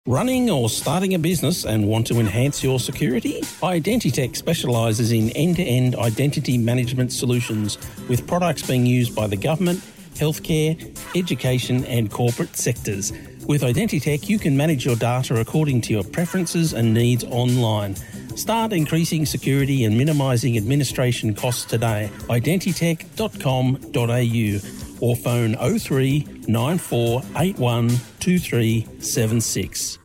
Running or starting a business and want to enhance your security? Identitech specialises in end-to-end identity management solutions with products being used by the government, healthcare, education and corporate sectors. With Identitech, you can manage your data according to your preferences and needs online. Start increasing security and minimising administration costs today. Identitech.com.au or phone 03 9481 2376.